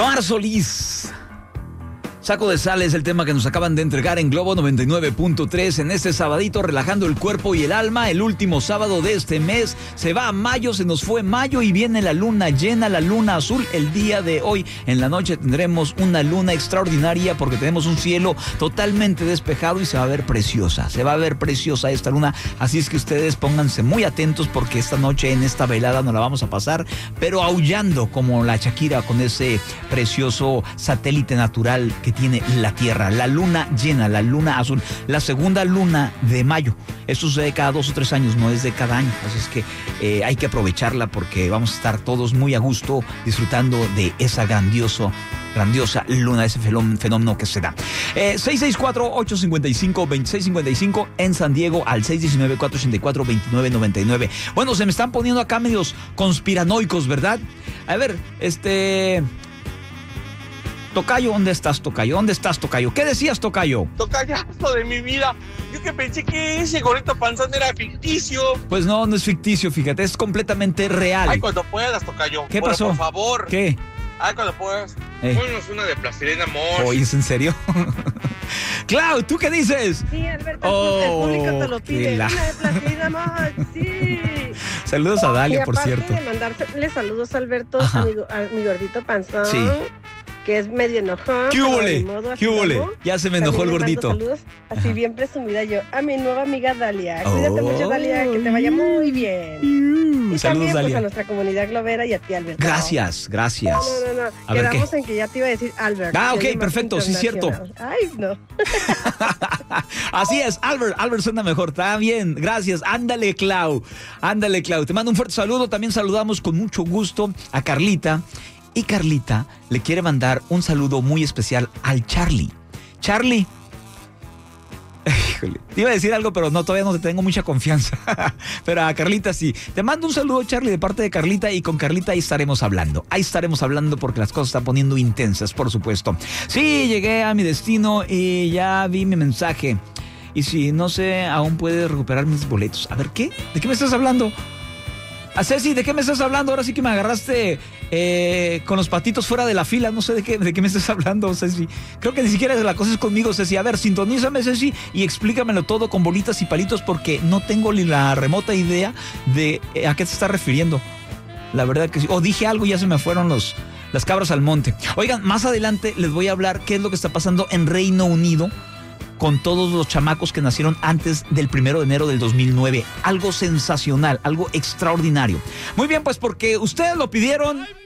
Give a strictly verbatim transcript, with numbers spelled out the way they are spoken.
Mar Solís. Saco de sal es el tema que nos acaban de entregar en Globo noventa y nueve punto tres en este sabadito, relajando el cuerpo y el alma. El último sábado de este mes, se va a mayo, se nos fue mayo y viene la luna llena, la luna azul. El día de hoy, en la noche, tendremos una luna extraordinaria porque tenemos un cielo totalmente despejado y se va a ver preciosa. Se va a ver preciosa esta luna, así es que ustedes pónganse muy atentos porque esta noche, en esta velada, nos la vamos a pasar, pero aullando como la Shakira con ese precioso satélite natural que tiene la Tierra, la luna llena, la luna azul, la segunda luna de mayo. Eso sucede cada dos o tres años, no es de cada año, así es que eh, hay que aprovecharla porque vamos a estar todos muy a gusto disfrutando de esa grandioso, grandiosa luna, ese fenómeno que se da. Eh, seis seis cuatro, ocho cinco cinco, dos seis cinco cinco en San Diego al seis uno nueve, cuatro ocho cuatro, dos nueve nueve nueve. Bueno, se me están poniendo acá medios conspiranoicos, ¿verdad? A ver, este... Tocayo, ¿dónde estás, Tocayo? ¿Dónde estás, Tocayo? ¿Qué decías, Tocayo? Tocayazo de mi vida. Yo que pensé que ese gorrito panzón era ficticio. Pues no, no es ficticio, fíjate, es completamente real. Ay, cuando puedas, Tocayo. ¿Qué bueno, pasó? Por favor. ¿Qué? Ay, cuando puedas. Eh. Ponnos una de plastilina Mosh. Oye, ¿es en serio? Clau, ¿tú qué dices? Sí, Alberto, Oh, el público te lo pide. la... Una de plastilina Mosh, sí. Saludos a Dalia, y por aparte cierto. de mandarle saludos a Alberto, a mi, a mi gordito panzón. Sí. Que es medio enojón. ¿Qué hubole? Modo, ¿Qué hubole? Ya se me enojó el gordito. Saludos, así Ajá. bien presumida yo, a mi nueva amiga Dalia. Oh. Cuídate mucho, Dalia, que te vaya muy bien. Uh, y saludos, también pues, Dalia. a nuestra comunidad globera y a ti, Alberto. Gracias, gracias. No, no, no, no. A ver, Quedamos ¿qué? en que ya te iba a decir Albert. Ah, que ok, es más perfecto, sí, cierto. internacional. Ay, no. Así es, Albert, Albert suena mejor, está bien, gracias, ándale, Clau, ándale, Clau, te mando un fuerte saludo, también saludamos con mucho gusto a Carlita, y Carlita le quiere mandar un saludo muy especial al Charlie. Charlie, híjole, te iba a decir algo, pero no, todavía no te tengo mucha confianza, pero a Carlita sí. Te mando un saludo, Charlie, de parte de Carlita, y con Carlita ahí estaremos hablando, ahí estaremos hablando porque las cosas se están poniendo intensas, por supuesto. Sí, llegué a mi destino y ya vi mi mensaje. Y si no sé, aún puedes recuperar mis boletos. A ver, ¿qué? ¿De qué me estás hablando? A Ceci, ¿de qué me estás hablando? Ahora sí que me agarraste eh, con los patitos fuera de la fila. No sé de qué, de qué me estás hablando, Ceci. Creo que ni siquiera la cosa es conmigo, Ceci. A ver, sintonízame, Ceci, y explícamelo todo con bolitas y palitos porque no tengo ni la remota idea de eh, a qué te estás refiriendo. La verdad que sí. O dije algo y ya se me fueron los, las cabras al monte. Oigan, más adelante les voy a hablar qué es lo que está pasando en Reino Unido con todos los chamacos que nacieron antes del primero de enero del dos mil nueve. Algo sensacional, algo extraordinario. Muy bien, pues porque ustedes lo pidieron...